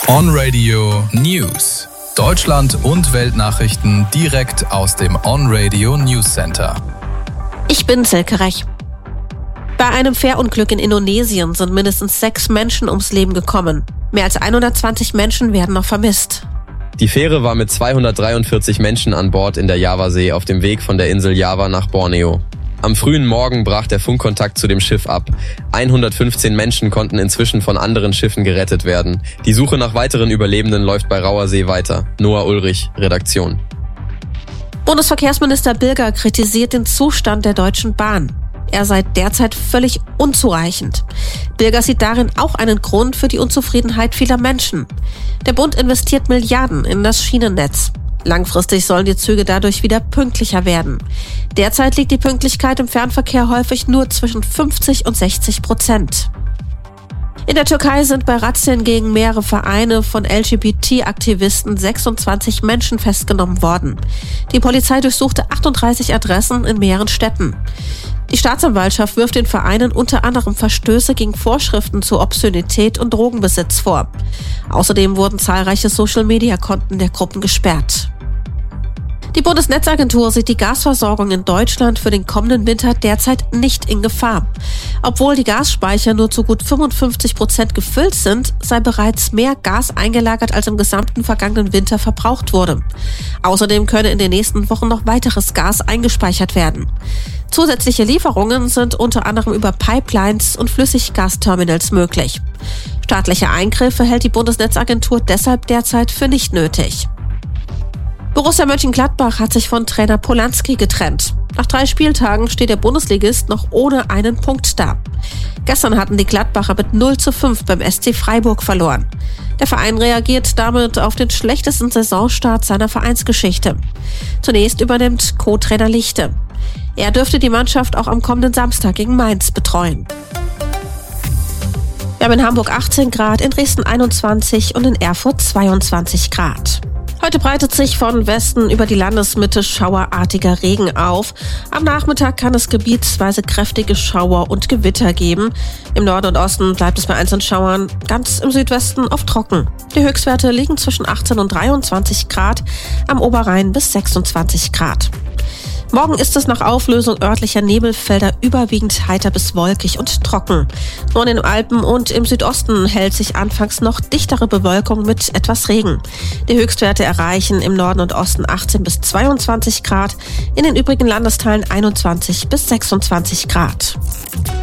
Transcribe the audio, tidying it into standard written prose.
On-Radio News. Deutschland und Weltnachrichten direkt aus dem On-Radio News Center. Ich bin Silke Rech. Bei einem Fährunglück in Indonesien sind mindestens 6 Menschen ums Leben gekommen. Mehr als 120 Menschen werden noch vermisst. Die Fähre war mit 243 Menschen an Bord in der Javasee auf dem Weg von der Insel Java nach Borneo. Am frühen Morgen brach der Funkkontakt zu dem Schiff ab. 115 Menschen konnten inzwischen von anderen Schiffen gerettet werden. Die Suche nach weiteren Überlebenden läuft bei Rauer See weiter. Noah Ulrich, Redaktion. Bundesverkehrsminister Bilger kritisiert den Zustand der Deutschen Bahn. Er sei derzeit völlig unzureichend. Bilger sieht darin auch einen Grund für die Unzufriedenheit vieler Menschen. Der Bund investiert Milliarden in das Schienennetz. Langfristig sollen die Züge dadurch wieder pünktlicher werden. Derzeit liegt die Pünktlichkeit im Fernverkehr häufig nur zwischen 50% und 60%. In der Türkei sind bei Razzien gegen mehrere Vereine von LGBT-Aktivisten 26 Menschen festgenommen worden. Die Polizei durchsuchte 38 Adressen in mehreren Städten. Die Staatsanwaltschaft wirft den Vereinen unter anderem Verstöße gegen Vorschriften zu Obszönität und Drogenbesitz vor. Außerdem wurden zahlreiche Social-Media-Konten der Gruppen gesperrt. Die Bundesnetzagentur sieht die Gasversorgung in Deutschland für den kommenden Winter derzeit nicht in Gefahr. Obwohl die Gasspeicher nur zu gut 55% gefüllt sind, sei bereits mehr Gas eingelagert, als im gesamten vergangenen Winter verbraucht wurde. Außerdem könne in den nächsten Wochen noch weiteres Gas eingespeichert werden. Zusätzliche Lieferungen sind unter anderem über Pipelines und Flüssiggasterminals möglich. Staatliche Eingriffe hält die Bundesnetzagentur deshalb derzeit für nicht nötig. Borussia Mönchengladbach hat sich von Trainer Polanski getrennt. Nach 3 Spieltagen steht der Bundesligist noch ohne einen Punkt da. Gestern hatten die Gladbacher mit 0:5 beim SC Freiburg verloren. Der Verein reagiert damit auf den schlechtesten Saisonstart seiner Vereinsgeschichte. Zunächst übernimmt Co-Trainer Lichte. Er dürfte die Mannschaft auch am kommenden Samstag gegen Mainz betreuen. Wir haben in Hamburg 18 Grad, in Dresden 21 und in Erfurt 22 Grad. Heute breitet sich von Westen über die Landesmitte schauerartiger Regen auf. Am Nachmittag kann es gebietsweise kräftige Schauer und Gewitter geben. Im Norden und Osten bleibt es bei einzelnen Schauern, ganz im Südwesten oft trocken. Die Höchstwerte liegen zwischen 18 und 23 Grad, am Oberrhein bis 26 Grad. Morgen ist es nach Auflösung örtlicher Nebelfelder überwiegend heiter bis wolkig und trocken. Nur in den Alpen und im Südosten hält sich anfangs noch dichtere Bewölkung mit etwas Regen. Die Höchstwerte erreichen im Norden und Osten 18 bis 22 Grad, in den übrigen Landesteilen 21 bis 26 Grad.